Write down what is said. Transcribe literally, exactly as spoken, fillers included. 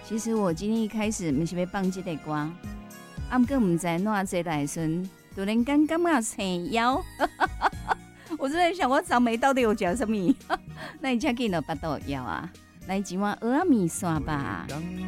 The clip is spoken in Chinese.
其实我今天一开始不是要放这个歌，啊，不过不知哪坐来时，突然间感觉青腰，我真的想我昨暝到底有食什么？那你才给了巴肚枵啊？来一碗蚵仔面线吧。